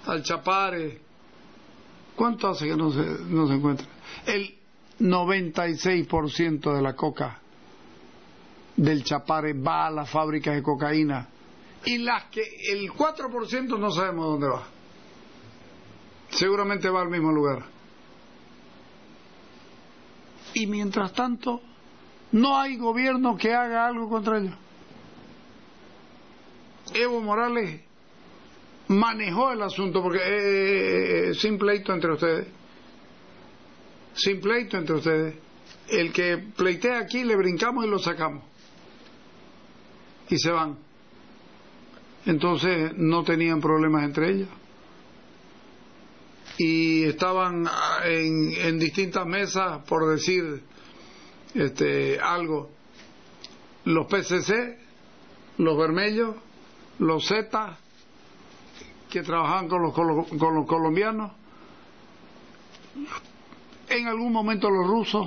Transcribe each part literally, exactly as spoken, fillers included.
al Chapare. ¿Cuánto hace que no se, no se encuentra? El noventa y seis por ciento de la coca del Chapare va a las fábricas de cocaína, y las que el cuatro por ciento no sabemos dónde va. Seguramente va al mismo lugar. Y mientras tanto no hay gobierno que haga algo contra ellos. Evo Morales manejó el asunto, porque eh, eh, sin pleito entre ustedes, sin pleito entre ustedes, el que pleitea aquí le brincamos y lo sacamos y se van. Entonces no tenían problemas entre ellos y estaban en, en distintas mesas, por decir este algo, los P C C, los Bermellos, los Zetas, que trabajaban con los, con los colombianos, en algún momento los rusos,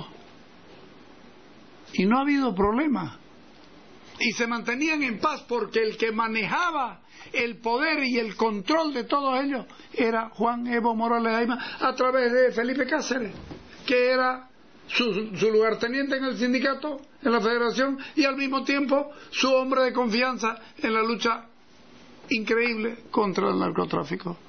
y no ha habido problema, y se mantenían en paz, porque el que manejaba el poder y el control de todos ellos era Juan Evo Morales Ayma, a través de Felipe Cáceres, que era su, su lugarteniente en el sindicato, en la federación, y al mismo tiempo su hombre de confianza en la lucha increíble contra el narcotráfico.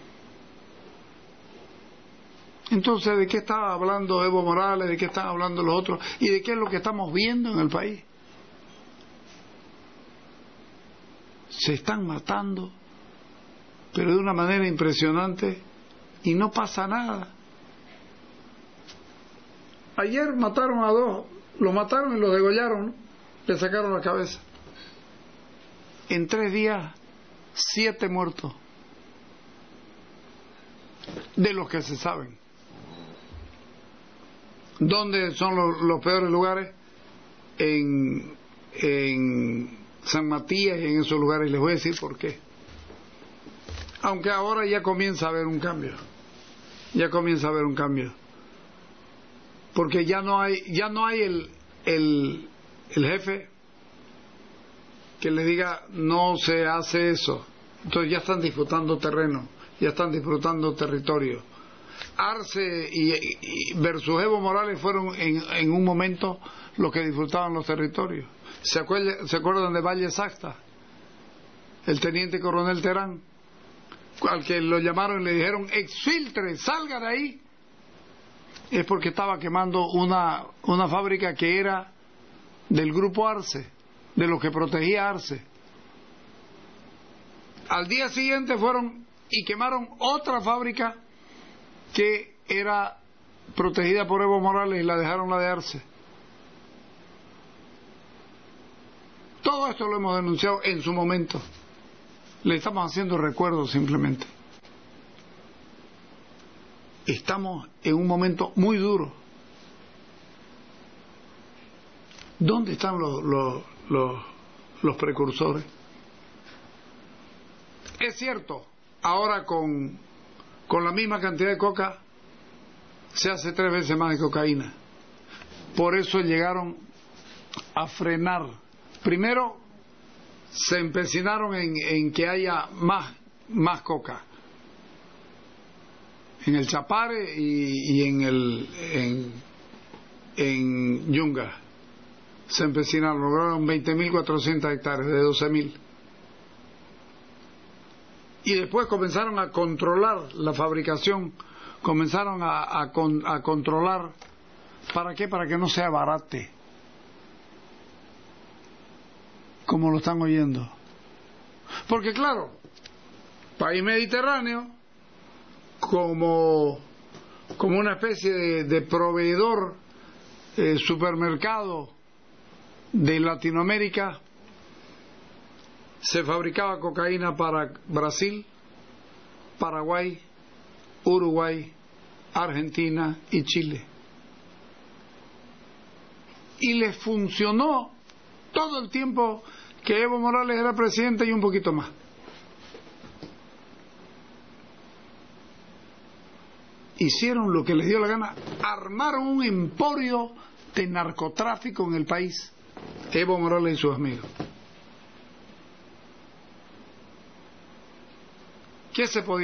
Entonces, ¿de qué estaba hablando Evo Morales? ¿De qué están hablando los otros? ¿Y de qué es lo que estamos viendo en el país? Se están matando, pero de una manera impresionante, y no pasa nada. Ayer mataron a dos, los mataron y los degollaron, ¿no? Le sacaron la cabeza. En tres días, siete muertos, de los que se saben. ¿Dónde son los, los peores lugares? En, en San Matías y en esos lugares. Les voy a decir por qué. Aunque ahora ya comienza a haber un cambio, ya comienza a haber un cambio, porque ya no hay, ya no hay el, el, el jefe que le diga no se hace eso. Entonces ya están disputando terreno, ya están disputando territorio. Arce y, y versus Evo Morales fueron en, en un momento los que disfrutaban los territorios. ¿Se acuerdan, ¿Se acuerdan de Valle Sacta? El teniente coronel Terán, al que lo llamaron y le dijeron exfiltre, salga de ahí, es porque estaba quemando una, una fábrica que era del grupo Arce, de los que protegía Arce. Al día siguiente fueron y quemaron otra fábrica que era protegida por Evo Morales y la dejaron la de Arce. Todo esto lo hemos denunciado en su momento. Le estamos haciendo recuerdos simplemente. Estamos en un momento muy duro. ¿Dónde están los, los, los, los precursores? Es cierto, ahora con, con la misma cantidad de coca se hace tres veces más de cocaína. Por eso llegaron a frenar. Primero se empecinaron en, en que haya más, más coca en el Chapare y, y en el en, en Yunga. Se empecinaron, lograron veinte mil cuatrocientas hectáreas de doce mil. Y después comenzaron a controlar la fabricación, comenzaron a, a, a controlar. ¿Para qué? Para que no sea barate, como lo están oyendo. Porque claro, país mediterráneo, como, como una especie de, de proveedor, eh, supermercado de Latinoamérica, se fabricaba cocaína para Brasil, Paraguay, Uruguay, Argentina y Chile. Y les funcionó todo el tiempo que Evo Morales era presidente y un poquito más. Hicieron lo que les dio la gana, armaron un emporio de narcotráfico en el país, Evo Morales y sus amigos. ¿Qué se podía